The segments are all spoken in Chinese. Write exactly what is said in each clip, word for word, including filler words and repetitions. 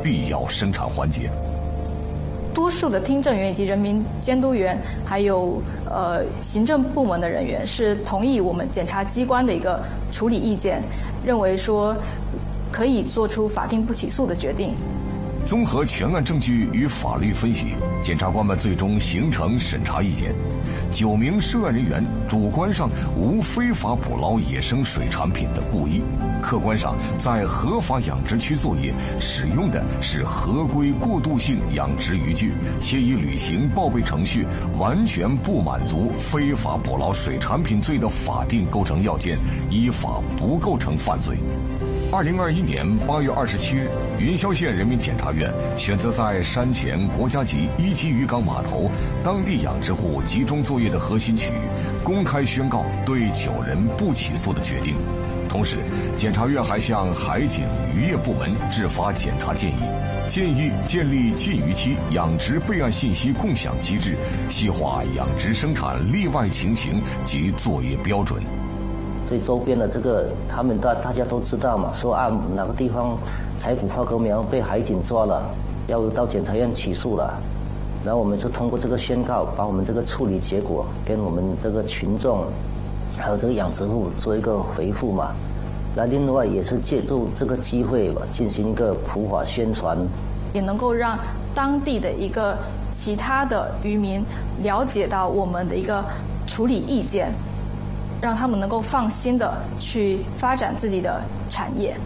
必要生产环节。 多数的听证员以及人民监督员，还有呃行政部门的人员是同意我们检察机关的一个处理意见，认为说可以做出法定不起诉的决定。 综合全案证据与法律分析，检察官们最终形成审查意见：九名涉案人员主观上无非法捕捞野生水产品的故意，客观上在合法养殖区作业使用的是合规过渡性养殖渔具，且已履行报备程序，完全不满足非法捕捞水产品罪的法定构成要件，依法不构成犯罪。二零二一年八月二十七日，云霄县人民检察院选择在山前国家级一级渔港码头当地养殖户集中作业的核心区域，公开宣告对九人不起诉的决定。同时，检察院还向海警渔业部门制发检察建议，建议建立禁渔期养殖备案信息共享机制，细化养殖生产例外情形及作业标准。 对周边的这个，他们大大家都知道嘛，说啊哪个地方采捕花蛤苗被海警抓了，要到检察院起诉了，然后我们就通过这个宣告，把我们这个处理结果跟我们这个群众，还有这个养殖户做一个回复嘛。那另外也是借助这个机会吧，进行一个普法宣传， 也能够让当地的一个其他的渔民了解到我们的一个处理意见，让他们能够放心的去发展自己的产业。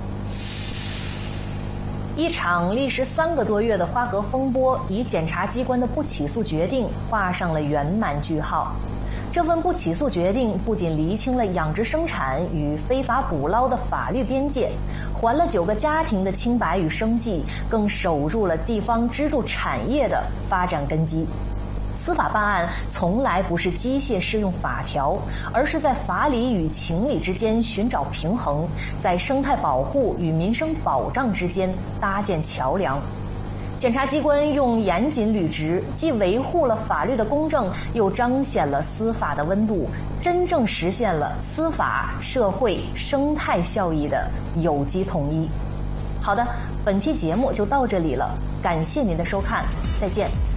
一场历时三个多月的花蛤风波，以检察机关的不起诉决定画上了圆满句号。这份不起诉决定不仅厘清了养殖生产与非法捕捞的法律边界，还了九个家庭的清白与生计，更守住了地方支柱产业的发展根基。司法办案从来不是机械适用法条，而是在法理与情理之间寻找平衡，在生态保护与民生保障之间搭建桥梁。检察机关用严谨履职，既维护了法律的公正，又彰显了司法的温度，真正实现了司法、社会、生态效益的有机统一。好的，本期节目就到这里了，感谢您的收看，再见。